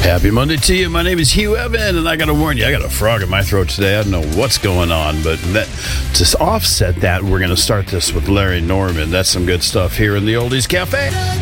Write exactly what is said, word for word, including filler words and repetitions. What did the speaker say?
Happy Monday to you. My name is Hugh Evan, and I got to warn you, I got a frog in my throat today. I don't know what's going on, but that, to offset that, we're going to start this with Larry Norman. That's some good stuff here in the Oldies Cafe.